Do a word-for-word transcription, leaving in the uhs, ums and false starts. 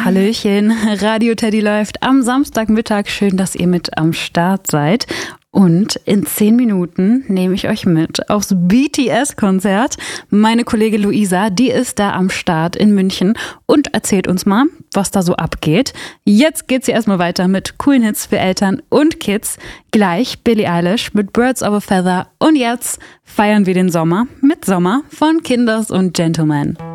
Hallöchen, Radio Teddy läuft am Samstagmittag. Schön, dass ihr mit am Start seid. Und in zehn Minuten nehme ich euch mit aufs B T S-Konzert. Meine Kollegin Luisa, die ist da am Start in München und erzählt uns mal, was da so abgeht. Jetzt geht's hier erstmal weiter mit coolen Hits für Eltern und Kids. Gleich Billie Eilish mit Birds of a Feather. Und jetzt feiern wir den Sommer mit Sommer von Kinders und Gentlemen.